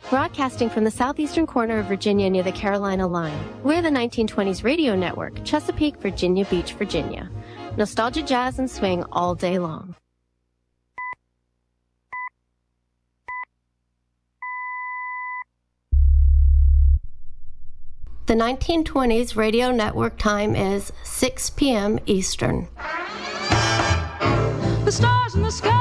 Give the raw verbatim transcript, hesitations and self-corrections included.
Broadcasting from the southeastern corner of Virginia near the Carolina line, we're the nineteen twenties Radio Network, Chesapeake, Virginia Beach, Virginia. Nostalgia, jazz, and swing all day long. The nineteen twenties Radio Network time is six p.m. Eastern. The stars in the sky